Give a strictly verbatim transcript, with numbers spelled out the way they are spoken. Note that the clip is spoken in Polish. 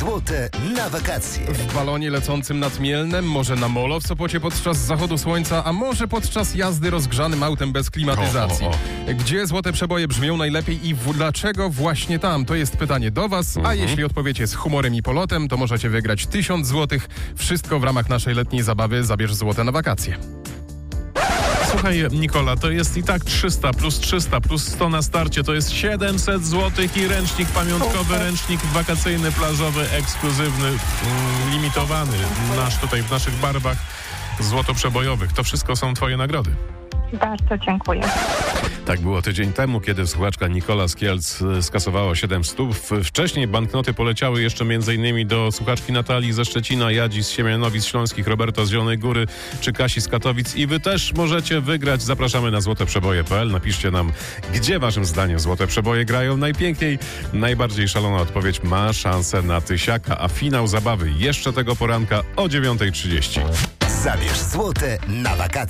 złote na wakacje. W balonie lecącym nad Mielnem, może na molo w Sopocie podczas zachodu słońca, a może podczas jazdy rozgrzanym autem bez klimatyzacji. O, o, o. Gdzie złote przeboje brzmią najlepiej i w, dlaczego właśnie tam? To jest pytanie do was, Mhm. a jeśli odpowiecie z humorem i polotem, to możecie wygrać tysiąc złotych. Wszystko w ramach naszej letniej zabawy Zabierz złote na wakacje. Słuchaj, Nikola, to jest i tak trzysta plus trzysta plus sto na starcie, to jest siedemset złotych i ręcznik pamiątkowy, ręcznik wakacyjny, plażowy, ekskluzywny, mm, limitowany, nasz tutaj w naszych barwach złotoprzebojowych. To wszystko są twoje nagrody. Bardzo dziękuję. Tak było tydzień temu, kiedy słuchaczka Nikola z Kielc skasowała siedem stów. Wcześniej banknoty poleciały jeszcze m.in. do słuchaczki Natalii ze Szczecina, Jadzi z Siemianowic Śląskich, Roberta z Zielonej Góry czy Kasi z Katowic. I wy też możecie wygrać. Zapraszamy na złoteprzeboje kropka p l. Napiszcie nam, gdzie waszym zdaniem złote przeboje grają najpiękniej. Najbardziej szalona odpowiedź ma szansę na tysiaka, a finał zabawy jeszcze tego poranka o dziewiąta trzydzieści. Zabierz złote na wakacje.